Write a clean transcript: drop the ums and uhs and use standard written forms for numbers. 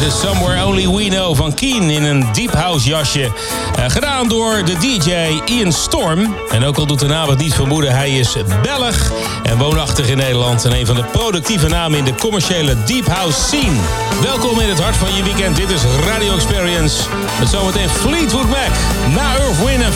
is Somewhere Only We Know van Keen in een deep house jasje. Gedaan door de DJ Ian Storm. En ook al doet de naam het niet vermoeden, hij is Belg en woonachtig in Nederland. En een van de productieve namen in de commerciële deep house scene. Welkom in het hart van je weekend. Dit is Radio Experience. Met zometeen Fleetwood Mac. Na Earth, Wind